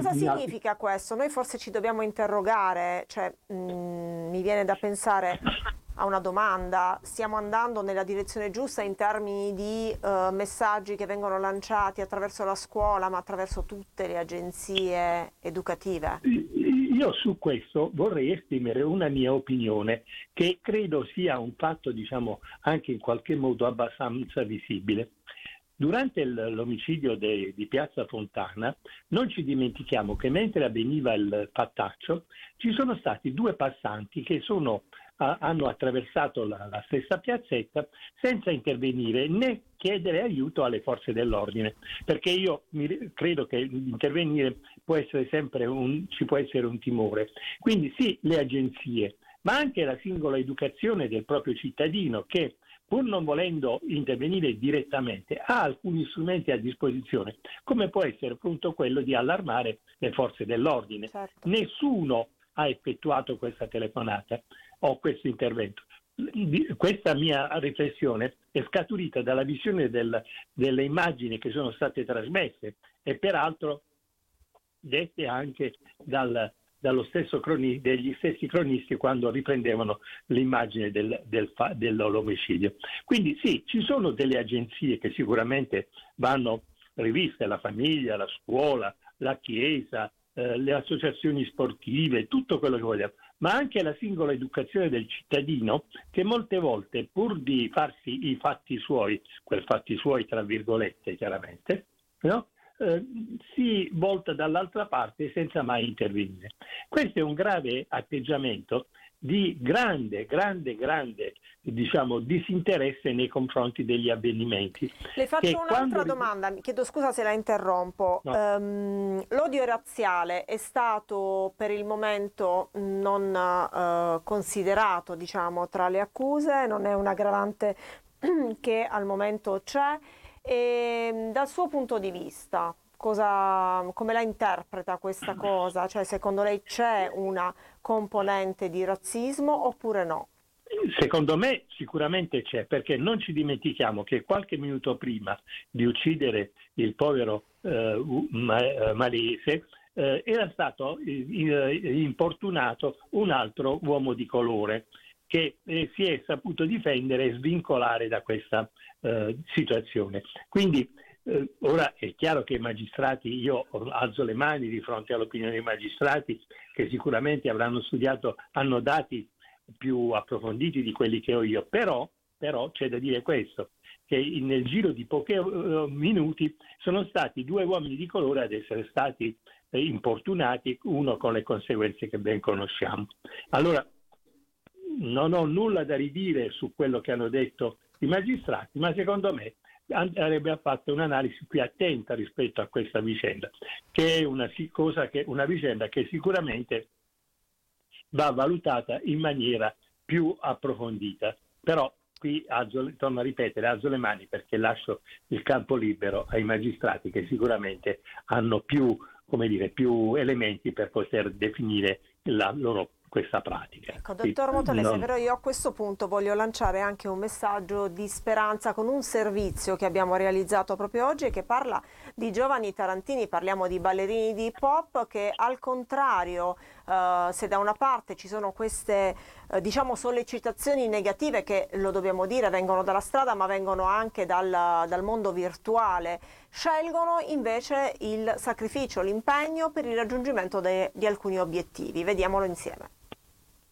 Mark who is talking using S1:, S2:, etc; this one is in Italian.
S1: cosa significa questo? Noi forse ci dobbiamo interrogare, cioè mi viene da pensare a una domanda: stiamo andando nella direzione giusta in termini di messaggi che vengono lanciati attraverso la scuola, ma attraverso tutte le agenzie educative?
S2: Io su questo vorrei esprimere una mia opinione, che credo sia un fatto, diciamo, anche in qualche modo abbastanza visibile. Durante l'omicidio di Piazza Fontana non ci dimentichiamo che mentre avveniva il fattaccio ci sono stati due passanti che hanno attraversato la stessa piazzetta senza intervenire né chiedere aiuto alle forze dell'ordine, perché io credo che intervenire può essere sempre ci può essere un timore. Quindi sì, le agenzie, ma anche la singola educazione del proprio cittadino, che pur non volendo intervenire direttamente, ha alcuni strumenti a disposizione, come può essere appunto quello di allarmare le forze dell'ordine.
S1: Certo.
S2: Nessuno ha effettuato questa telefonata o questo intervento. Questa mia riflessione è scaturita dalla visione delle immagini che sono state trasmesse e peraltro dette anche degli stessi cronisti quando riprendevano l'immagine dell'omicidio. Quindi sì, ci sono delle agenzie che sicuramente vanno riviste: la famiglia, la scuola, la chiesa, le associazioni sportive, tutto quello che vogliamo, ma anche la singola educazione del cittadino, che molte volte, pur di farsi i fatti suoi, quei fatti suoi tra virgolette chiaramente, no? Si volta dall'altra parte senza mai intervenire. Questo è un grave atteggiamento di grande diciamo disinteresse nei confronti degli avvenimenti.
S1: Le faccio un'altra domanda, chiedo scusa se la interrompo.
S2: No.
S1: L'odio razziale è stato per il momento non considerato, diciamo, tra le accuse, non è un aggravante che al momento c'è. E dal suo punto di vista, come la interpreta questa cosa? Cioè, secondo lei c'è una componente di razzismo oppure no?
S2: Secondo me sicuramente c'è, perché non ci dimentichiamo che qualche minuto prima di uccidere il povero Malese era stato importunato un altro uomo di colore che si è saputo difendere e svincolare da questa situazione. Quindi ora è chiaro che i magistrati, io alzo le mani di fronte all'opinione dei magistrati, che sicuramente avranno studiato, hanno dati più approfonditi di quelli che ho io, però c'è da dire questo, che nel giro di pochi minuti sono stati due uomini di colore ad essere stati importunati, uno con le conseguenze che ben conosciamo. Allora, non ho nulla da ridire su quello che hanno detto i magistrati, ma secondo me andrebbe fatta un'analisi più attenta rispetto a questa vicenda, che è una vicenda che sicuramente va valutata in maniera più approfondita. Però qui torno a ripetere, alzo le mani perché lascio il campo libero ai magistrati, che sicuramente hanno più elementi per poter definire questa pratica.
S1: Ecco, dottor Motolese, però io a questo punto voglio lanciare anche un messaggio di speranza con un servizio che abbiamo realizzato proprio oggi e che parla di giovani tarantini. Parliamo di ballerini di hip hop che, al contrario, se da una parte ci sono queste diciamo sollecitazioni negative che, lo dobbiamo dire, vengono dalla strada ma vengono anche dal mondo virtuale, scelgono invece il sacrificio, l'impegno per il raggiungimento di alcuni obiettivi. Vediamolo insieme.